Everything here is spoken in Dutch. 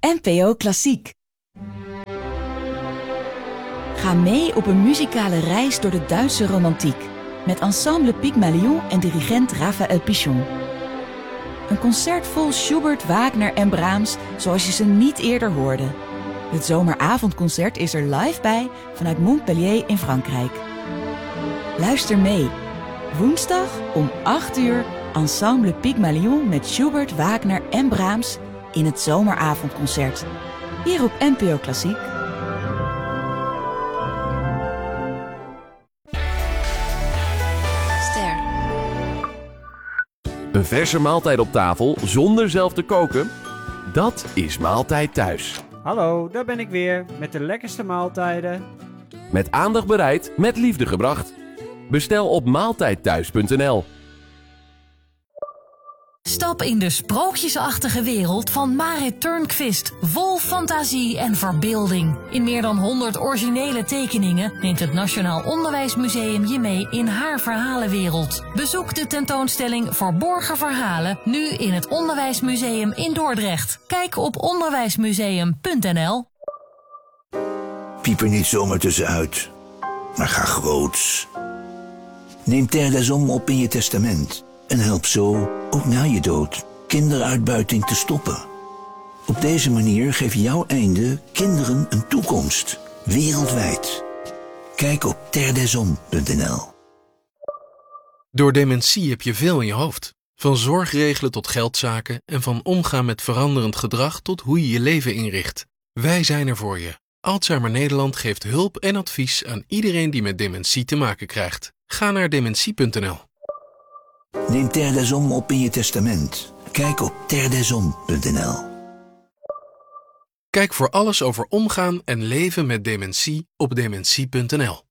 NPO Klassiek. Ga mee op een muzikale reis door de Duitse romantiek met Ensemble Pygmalion en dirigent Raphaël Pichon. Een concert vol Schubert, Wagner en Brahms zoals je ze niet eerder hoorde. Het zomeravondconcert is er live bij vanuit Montpellier in Frankrijk. Luister mee. Woensdag om 8 uur Ensemble Pygmalion met Schubert, Wagner en Brahms in het zomeravondconcert. Hier op NPO Klassiek. Ster. Een verse maaltijd op tafel zonder zelf te koken? Dat is Maaltijd Thuis. Hallo, daar ben ik weer met de lekkerste maaltijden. Met aandacht bereid, met liefde gebracht. Bestel op maaltijdthuis.nl. Stap in de sprookjesachtige wereld van Marit Turnquist, vol fantasie en verbeelding. In meer dan 100 originele tekeningen neemt het Nationaal Onderwijsmuseum je mee in haar verhalenwereld. Bezoek de tentoonstelling Verborgen Verhalen, nu in het Onderwijsmuseum in Dordrecht. Kijk op onderwijsmuseum.nl. Piep er niet zomaar tussenuit, maar ga groots. Neem Terre des Hommes op in je testament en help zo, ook na je dood, kinderuitbuiting te stoppen. Op deze manier geeft jouw einde kinderen een toekomst, wereldwijd. Kijk op terredeshommes.nl. Door dementie heb je veel in je hoofd. Van zorgregelen tot geldzaken en van omgaan met veranderend gedrag tot hoe je je leven inricht. Wij zijn er voor je. Alzheimer Nederland geeft hulp en advies aan iedereen die met dementie te maken krijgt. Ga naar dementie.nl. Neem Terre des Hommes op in je testament. Kijk op terredeshommes.nl. Kijk voor alles over omgaan en leven met dementie op dementie.nl.